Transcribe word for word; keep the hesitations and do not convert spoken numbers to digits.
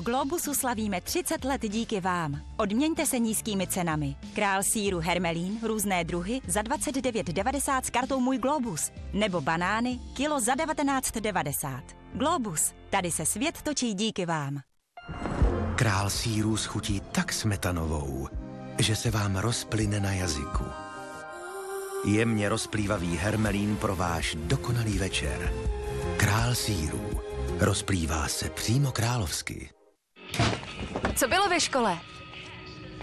Globusu slavíme třicet let díky vám. Odměňte se nízkými cenami. Král sýru Hermelín, různé druhy, za dvacet devět devadesát s kartou Můj Globus. Nebo banány, kilo za devatenáct devadesát. Globus, tady se svět točí díky vám. Král sýrů schutí tak smetanovou, že se vám rozplyne na jazyku. Jemně rozplývavý Hermelín pro váš dokonalý večer. Král sýrů rozplývá se přímo královsky. Co bylo ve škole?